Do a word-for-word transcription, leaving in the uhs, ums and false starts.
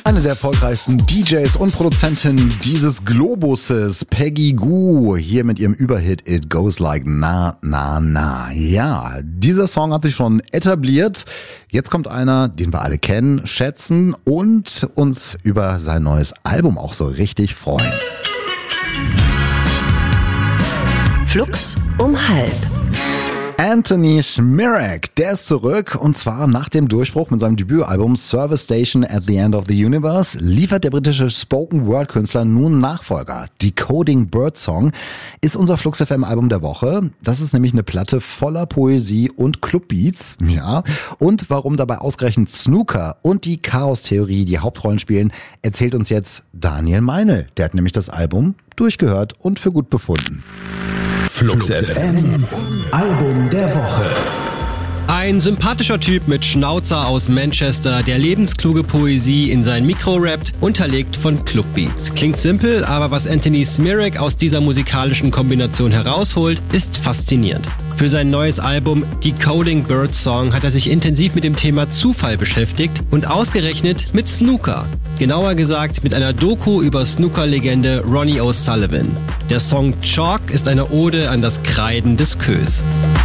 Eine der erfolgreichsten D Js und Produzentinnen dieses Globuses, Peggy Gou, hier mit ihrem Überhit It Goes Like Na, Na, Na. Ja, dieser Song hat sich schon etabliert. Jetzt kommt einer, den wir alle kennen, schätzen und uns über sein neues Album auch so richtig freuen. Flux um halb. Anthony Szmírek, der ist zurück und zwar nach dem Durchbruch mit seinem Debütalbum Service Station at the End of the Universe liefert der britische Spoken-Word-Künstler nun Nachfolger. Decoding Birdsong ist unser Flux F M-Album der Woche. Das ist nämlich eine Platte voller Poesie und Clubbeats. Ja. Und warum dabei ausgerechnet Snooker und die Chaos-Theorie die Hauptrollen spielen, erzählt uns jetzt Daniel Meinl. Der hat nämlich das Album durchgehört und für gut befunden. Flux F M, Album der Woche. Ein sympathischer Typ mit Schnauzer aus Manchester, der lebenskluge Poesie in sein Mikro rappt, unterlegt von Clubbeats. Klingt simpel, aber was Anthony Szmírek aus dieser musikalischen Kombination herausholt, ist faszinierend. Für sein neues Album Decoding Birdsong hat er sich intensiv mit dem Thema Zufall beschäftigt und ausgerechnet mit Snooker. Genauer gesagt mit einer Doku über Snooker-Legende Ronnie O'Sullivan. Der Song Chalk ist eine Ode an das Kreiden des Queues.